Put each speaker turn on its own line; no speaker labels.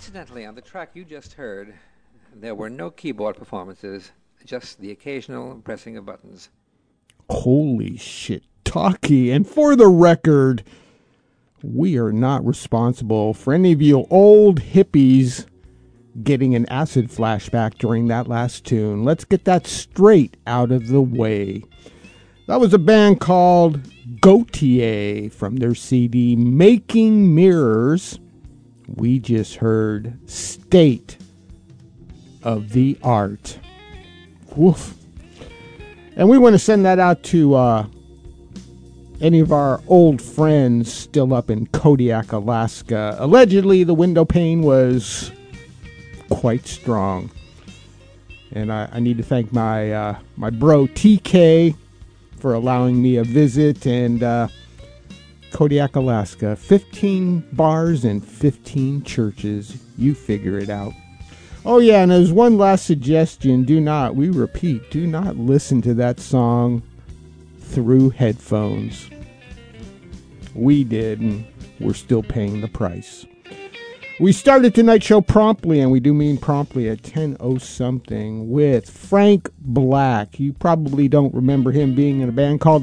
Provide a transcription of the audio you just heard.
Incidentally, on the track you just heard, there were no keyboard performances, just the occasional pressing of buttons.
Holy shit, talkie. And for the record, we are not responsible for any of you old hippies getting an acid flashback during that last tune. Let's get that straight out of the way. That was a band called Gautier from their CD Making Mirrors. We just heard State of the Art. Woof. And we want to send that out to any of our old friends still up in Kodiak, Alaska. Allegedly, the window pane was quite strong. And I need to thank my bro TK for allowing me a visit. And Kodiak, Alaska, 15 bars and 15 churches. You figure it out. Oh yeah, and there's one last suggestion. Do not listen to that song through headphones. We did, and we're still paying the price. We started tonight's show promptly, and we do mean promptly, at 10:00 something with Frank Black. You probably don't remember him being in a band called